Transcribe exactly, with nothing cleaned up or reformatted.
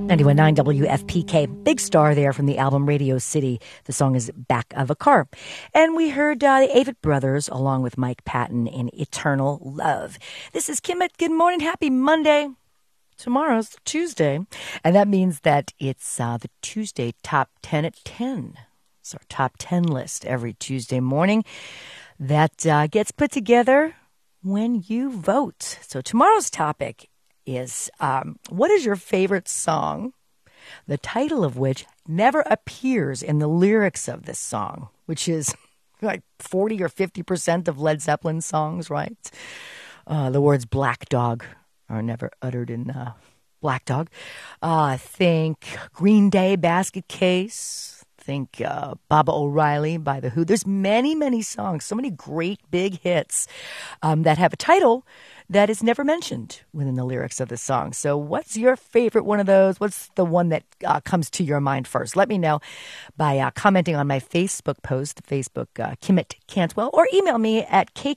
ninety-one point nine W F P K. Big star there from the album Radio City. The song is Back of a Car. And we heard uh, the Avett Brothers along with Mike Patton in Eternal Love. This is Kim. Good morning. Happy Monday. Tomorrow's Tuesday. And that means that it's uh, the Tuesday Top ten at ten. It's our Top ten list every Tuesday morning that uh, gets put together when you vote. So tomorrow's topic is um, what is your favorite song, the title of which never appears in the lyrics of this song, which is like forty or fifty percent of Led Zeppelin songs, right? Uh, the words Black Dog are never uttered in uh, Black Dog. Uh, think Green Day, Basket Case. Think uh, Baba O'Reilly by The Who. There's many, many songs, so many great big hits um, that have a title that is never mentioned within the lyrics of the song. So what's your favorite one of those? What's the one that uh, comes to your mind first? Let me know by uh, commenting on my Facebook post, Facebook uh, Kimmett Cantwell, or email me at k